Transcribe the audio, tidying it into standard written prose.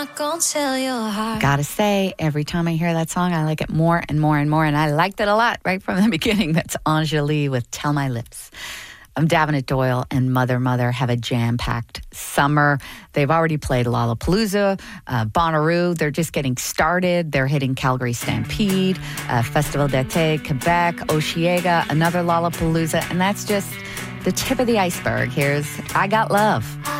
Gotta say, every time I hear that song, I like it more and more and more, and I liked it a lot right from the beginning. That's Anjali with Tell My Lips. Davenant Doyle and Mother Mother have a jam-packed summer. They've already played Lollapalooza, Bonnaroo. They're just getting started. They're hitting Calgary Stampede, Festival d'été, Quebec, Osheaga, another Lollapalooza, and that's just the tip of the iceberg. Here's I Got Love.